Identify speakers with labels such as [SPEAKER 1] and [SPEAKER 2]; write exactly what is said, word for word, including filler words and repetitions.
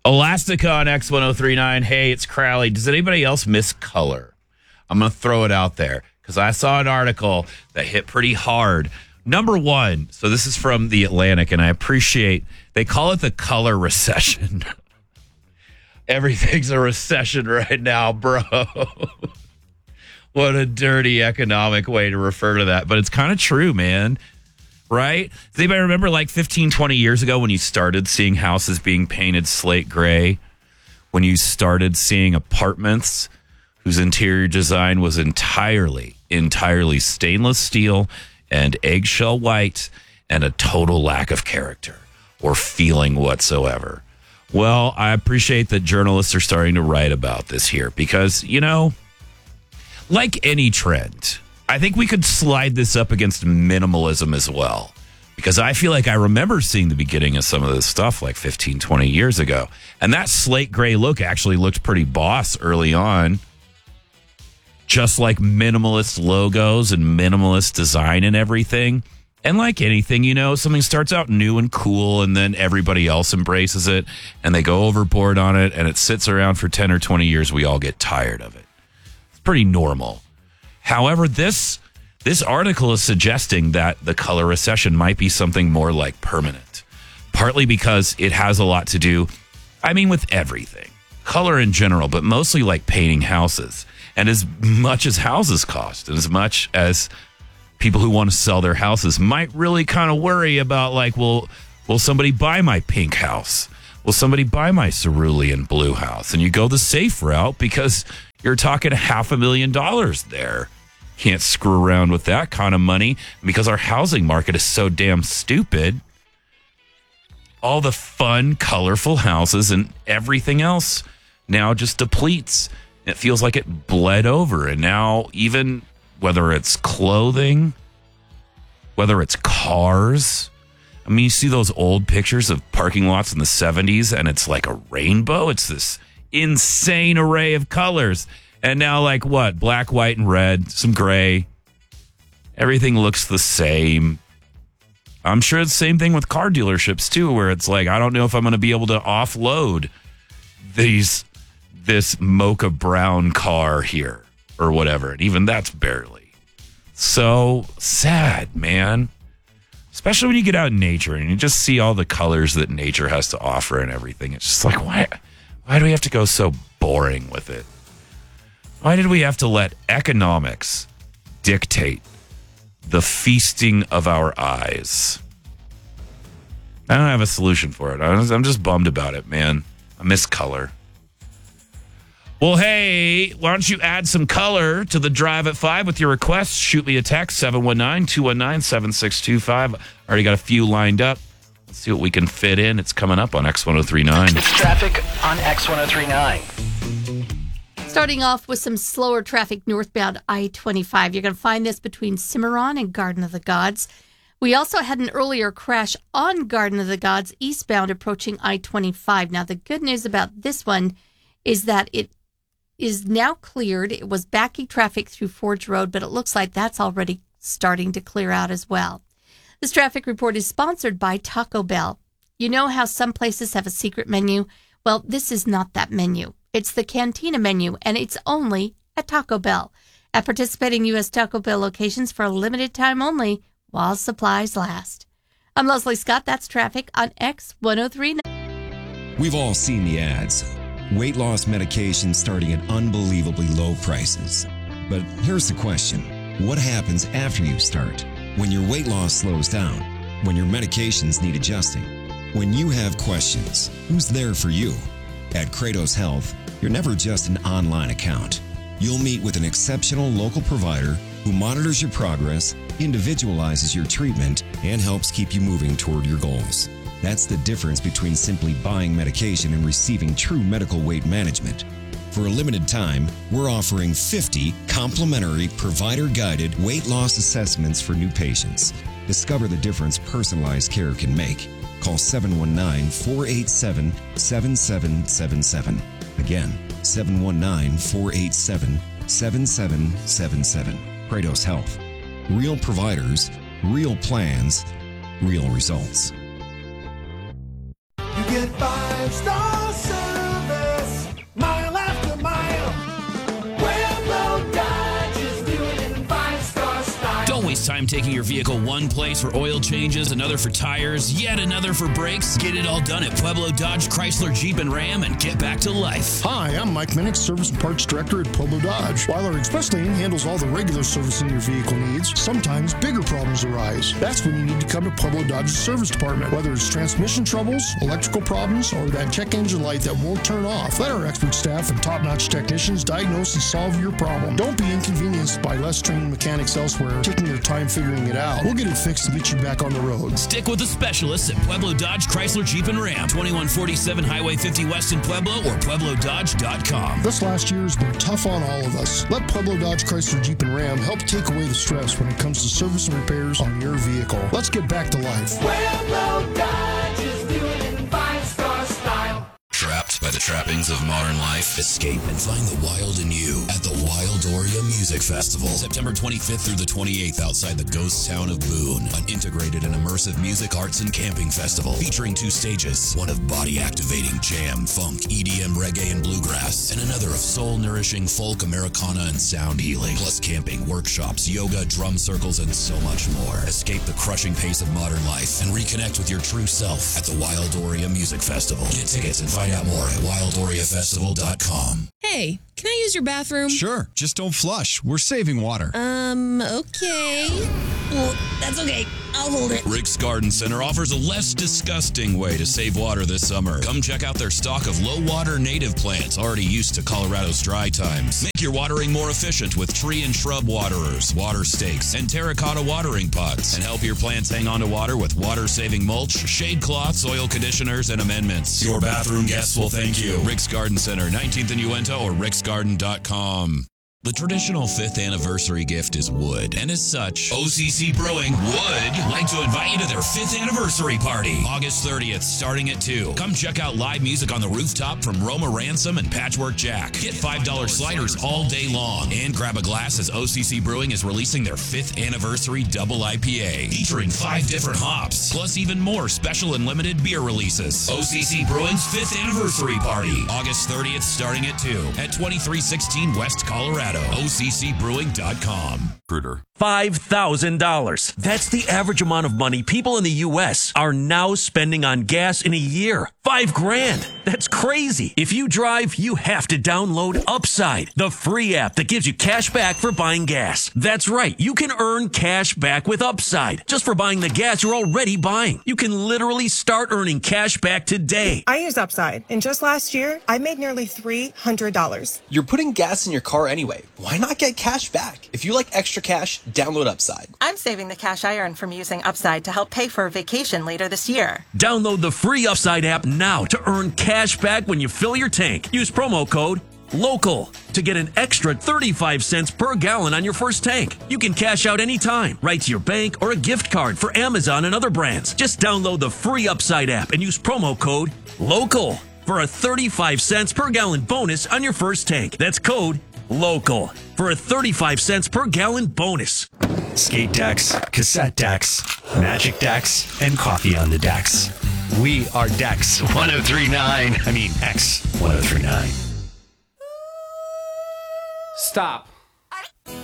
[SPEAKER 1] Elastica on X ten thirty-nine. Hey, it's Crowley. Does anybody else miss color? I'm going to throw it out there because I saw an article that hit pretty hard. Number one, so this is from The Atlantic, and I appreciate, they call it the color recession. Everything's a recession right now, bro. What a dirty economic way to refer to that. But it's kind of true, man. Right? Does anybody remember like fifteen, twenty years ago when you started seeing houses being painted slate gray? When you started seeing apartments whose interior design was entirely, entirely stainless steel and eggshell white and a total lack of character or feeling whatsoever. Well, I appreciate that journalists are starting to write about this here because, you know, like any trend, I think we could slide this up against minimalism as well, because I feel like I remember seeing the beginning of some of this stuff like fifteen, twenty years ago. And that slate gray look actually looked pretty boss early on, just like minimalist logos and minimalist design and everything. And like anything, you know, something starts out new and cool and then everybody else embraces it and they go overboard on it and it sits around for ten or twenty years. We all get tired of it. It's pretty normal. However, this this article is suggesting that the color recession might be something more like permanent, partly because it has a lot to do, I mean, with everything, color in general, but mostly like painting houses. And as much as houses cost, and as much as people who want to sell their houses might really kind of worry about, like, well, will somebody buy my pink house? Will somebody buy my cerulean blue house? And you go the safe route because you're talking half a million dollars there. Can't screw around with that kind of money because our housing market is so damn stupid. All the fun, colorful houses and everything else now just depletes. It feels like it bled over. And now even whether it's clothing, whether it's cars. I mean, you see those old pictures of parking lots in the seventies and it's like a rainbow. It's this insane array of colors. And now, like, what? Black, white, and red, some gray. Everything looks the same. I'm sure it's the same thing with car dealerships, too, where it's like, I don't know if I'm going to be able to offload these this mocha brown car here or whatever. And even that's barely. So sad, man. Especially when you get out in nature and you just see all the colors that nature has to offer and everything. It's just like, why, why do we have to go so boring with it? Why did we have to let economics dictate the feasting of our eyes? I don't have a solution for it. I'm just bummed about it, man. I miss color. Well, hey, why don't you add some color to the Drive at five with your requests? Shoot me a text, seven one nine, two one nine, seven six two five. Already got a few lined up. Let's see what we can fit in. It's coming up on X ten thirty-nine.
[SPEAKER 2] It's traffic on X ten thirty-nine.
[SPEAKER 3] Starting off with some slower traffic northbound I twenty-five. You're going to find this between Cimarron and Garden of the Gods. We also had an earlier crash on Garden of the Gods eastbound approaching I twenty-five. Now, the good news about this one is that it is now cleared. It was backing traffic through Forge Road, but it looks like that's already starting to clear out as well. This traffic report is sponsored by Taco Bell. You know how some places have a secret menu? Well, this is not that menu. It's the Cantina menu, and it's only at Taco Bell. At participating U S Taco Bell locations for a limited time only, while supplies last. I'm Leslie Scott. That's traffic on X ten thirty-nine.
[SPEAKER 4] We've all seen the ads. Weight loss medications starting at unbelievably low prices. But here's the question. What happens after you start? When your weight loss slows down? When your medications need adjusting? When you have questions, who's there for you? At Kratos Health, you're never just an online account. You'll meet with an exceptional local provider who monitors your progress, individualizes your treatment, and helps keep you moving toward your goals. That's the difference between simply buying medication and receiving true medical weight management. For a limited time, we're offering fifty complimentary provider-guided weight loss assessments for new patients. Discover the difference personalized care can make. Call seven one nine, four eight seven, seven seven seven seven. Again, seven one nine, four eight seven, seven seven seven seven. Kratos Health. Real providers, real plans, real results.
[SPEAKER 5] You get five star service.
[SPEAKER 1] Time taking your vehicle one place for oil changes, another for tires, yet another for brakes? Get it all done at Pueblo Dodge, Chrysler, Jeep, and Ram and get back to life.
[SPEAKER 5] Hi, I'm Mike Minnick, Service and Parts Director at Pueblo Dodge. While our express lane handles all the regular servicing your vehicle needs, sometimes bigger problems arise. That's when you need to come to Pueblo Dodge's service department. Whether it's transmission troubles, electrical problems, or that check engine light that won't turn off, let our expert staff and top-notch technicians diagnose and solve your problem. Don't be inconvenienced by less trained mechanics elsewhere taking their time figuring it out. We'll get it fixed and get you back on the road.
[SPEAKER 1] Stick with the specialists at Pueblo Dodge, Chrysler, Jeep, and Ram. twenty-one forty-seven Highway fifty West in Pueblo or Pueblo Dodge dot com.
[SPEAKER 5] This last year has been tough on all of us. Let Pueblo Dodge, Chrysler, Jeep, and Ram help take away the stress when it comes to service and repairs on your vehicle. Let's get back to life.
[SPEAKER 6] Pueblo Dodge is doing it in five-star style.
[SPEAKER 7] Trapped by the trappings of modern life? Escape and find the wild in you at the Wildoria Music Festival. September twenty-fifth through the twenty-eighth outside the ghost town of Boone. An integrated and immersive music, arts, and camping festival featuring two stages. One of body-activating jam, funk, E D M, reggae, and bluegrass. And another of soul-nourishing folk, Americana, and sound healing. Plus camping, workshops, yoga, drum circles, and so much more. Escape the crushing pace of modern life and reconnect with your true self at the Wildoria Music Festival. Get tickets and find out more at wildoria festival dot com.
[SPEAKER 8] Hey, can I use your bathroom?
[SPEAKER 9] Sure, just don't flush. We're saving water.
[SPEAKER 8] Um, okay. Well, that's okay. I'll hold it.
[SPEAKER 7] Rick's Garden Center offers a less disgusting way to save water this summer. Come check out their stock of low-water native plants already used to Colorado's dry times. Make your watering more efficient with tree and shrub waterers, water stakes, and terracotta watering pots. And help your plants hang on to water with water-saving mulch, shade cloths, soil conditioners, and amendments. Your bathroom guests will thank you. Rick's Garden Center, nineteenth and Uinta or ricks garden dot com. The traditional fifth anniversary gift is wood, and as such, O C C Brewing would like to invite you to their fifth anniversary party, August thirtieth, starting at two. Come check out live music on the rooftop from Roma Ransom and Patchwork Jack. Get five dollar sliders all day long, and grab a glass as O C C Brewing is releasing their fifth anniversary double I P A, featuring five different hops, plus even more special and limited beer releases. O C C Brewing's fifth anniversary party, August thirtieth, starting at two, at twenty-three sixteen West Colorado. O C C brewing dot com.
[SPEAKER 10] five thousand dollars. That's the average amount of money people in the U S are now spending on gas in a year. Five grand. That's crazy. If you drive, you have to download Upside, the free app that gives you cash back for buying gas. That's right. You can earn cash back with Upside just for buying the gas you're already buying. You can literally start earning cash back today.
[SPEAKER 11] I use Upside, and just last year, I made nearly three hundred dollars.
[SPEAKER 12] You're putting gas in your car anyway. Why not get cash back? If you like extra cash, download Upside.
[SPEAKER 11] I'm saving the cash I earn from using Upside to help pay for a vacation later this year.
[SPEAKER 10] Download the free Upside app now to earn cash back when you fill your tank. Use promo code LOCAL to get an extra thirty-five cents per gallon on your first tank. You can cash out anytime, right to your bank or a gift card for Amazon and other brands. Just download the free Upside app and use promo code LOCAL for a thirty-five cents per gallon bonus on your first tank. That's code LOCAL for a thirty-five cents per gallon bonus.
[SPEAKER 13] Skate decks, cassette decks, magic decks, and coffee on the decks. We are Dex one oh three point nine. I mean, X one oh three point nine.
[SPEAKER 14] Stop.